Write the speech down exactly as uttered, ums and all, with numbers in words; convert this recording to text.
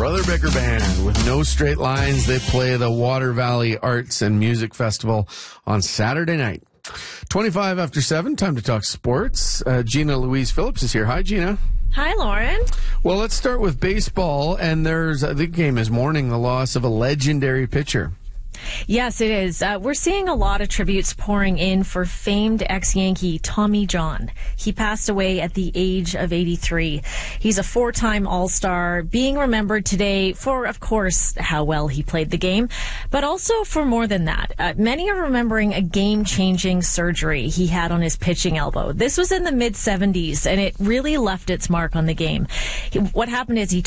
Brother Becker Band with No Straight Lines. They play the Water Valley Arts and Music Festival on Saturday night. twenty-five after seven, time to talk sports. Uh, Gina Louise Phillips is here. Hi, Gina. Hi, Lauren. Well, let's start with baseball, and there's uh, the game is mourning the loss of a legendary pitcher. Yes, it is. Uh, we're seeing a lot of tributes pouring in for famed ex-Yankee Tommy John. He passed away at the age of eighty-three. He's a four-time All-Star, being remembered today for, of course, how well he played the game, but also for more than that. Uh, many are remembering a game-changing surgery he had on his pitching elbow. This was in the mid-seventies, and it really left its mark on the game. He, what happened is he